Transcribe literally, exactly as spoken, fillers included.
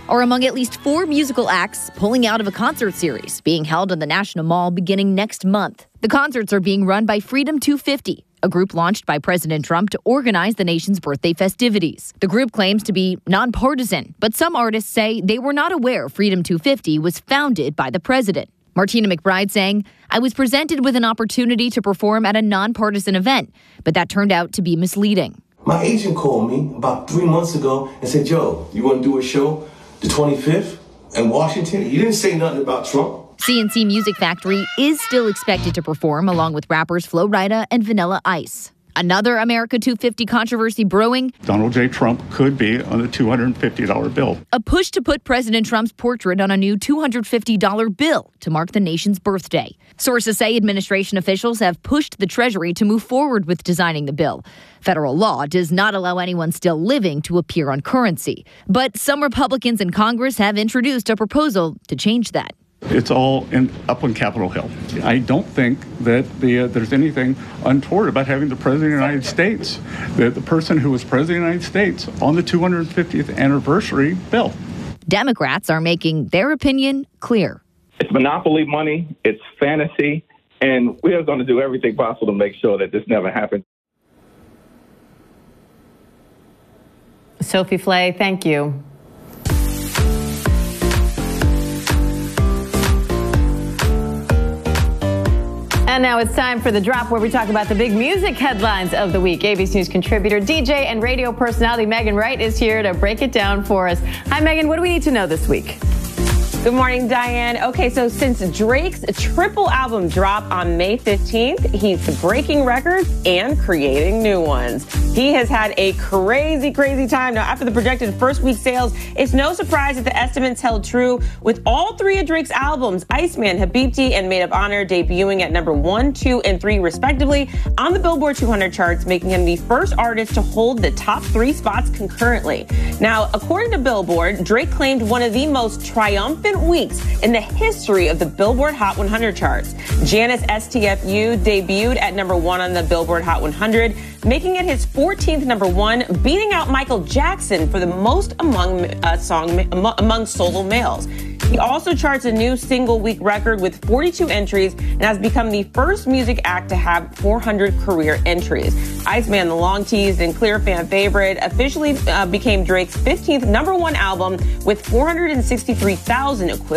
are among at least four musical acts pulling out of a concert series being held in the National Mall beginning next month. The concerts are being run by Freedom two fifty, a group launched by President Trump to organize the nation's birthday festivities. The group claims to be nonpartisan, but some artists say they were not aware Freedom two fifty was founded by the president. Martina McBride saying, "I was presented with an opportunity to perform at a nonpartisan event, but that turned out to be misleading." My agent called me about three months ago and said, "Joe, you want to do a show the twenty-fifth in Washington?" He didn't say nothing about Trump. C N C Music Factory is still expected to perform along with rappers Flo Rida and Vanilla Ice. Another America two fifty controversy brewing. Donald J. Trump could be on a two hundred fifty dollars bill. A push to put President Trump's portrait on a new two hundred fifty dollars bill to mark the nation's birthday. Sources say administration officials have pushed the Treasury to move forward with designing the bill. Federal law does not allow anyone still living to appear on currency. But some Republicans in Congress have introduced a proposal to change that. It's all in, up on Capitol Hill. I don't think that the, uh, there's anything untoward about having the President of the United States, the, the person who was President of the United States, on the two hundred fiftieth anniversary bill. Democrats are making their opinion clear. It's monopoly money, it's fantasy, and we are going to do everything possible to make sure that this never happens. Sophie Flay, thank you. And now it's time for The Drop, where we talk about the big music headlines of the week. A B C News contributor, D J, and radio personality Megan Wright is here to break it down for us. Hi, Megan. What do we need to know this week? Good morning, Diane. Okay, so since Drake's triple album dropped on May fifteenth, he's breaking records and creating new ones. He has had a crazy, crazy time. Now, after the projected first week sales, it's no surprise that the estimates held true, with all three of Drake's albums, Iceman, Habibti, and Maid of Honor, debuting at number one, two, and three, respectively, on the Billboard two hundred charts, making him the first artist to hold the top three spots concurrently. Now, according to Billboard, Drake claimed one of the most triumphant weeks in the history of the Billboard Hot one hundred charts. Janice S T F U debuted at number one on the Billboard Hot one hundred, making it his fourteenth number one, beating out Michael Jackson for the most among uh, song among solo males. He also charts a new single week record with forty-two entries and has become the first music act to have four hundred career entries. Iceman, the long teased and clear fan favorite, officially uh, became Drake's fifteenth number one album with four hundred sixty-three thousand equivalent